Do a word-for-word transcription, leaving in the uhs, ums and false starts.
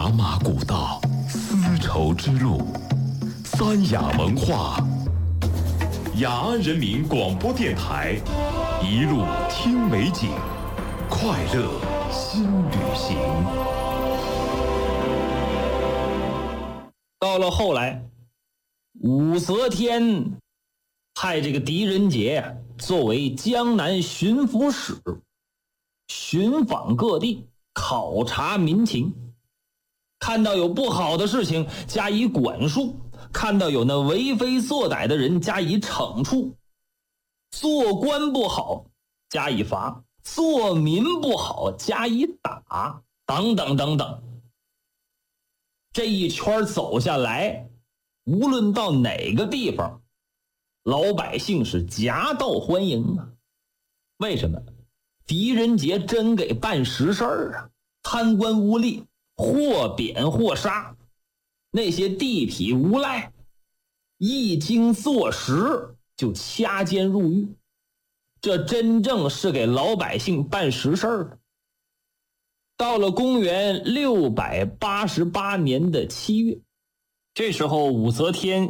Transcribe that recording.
茶马古道，丝绸之路，三雅文化，雅安人民广播电台，一路听美景，快乐新旅行。 到了后来，武则天派这个狄仁杰作为江南巡抚使，寻访各地，考察民情，看到有不好的事情加以管束，看到有那为非作歹的人加以惩处，做官不好加以罚，做民不好加以打，等等等等。这一圈走下来，无论到哪个地方，老百姓是夹道欢迎啊。为什么？狄仁杰真给办实事儿啊，贪官污吏或贬或杀，那些地痞无赖一经坐实就掐尖入狱，这真正是给老百姓办实事儿的。到了公元六百八十八年的七月，这时候武则天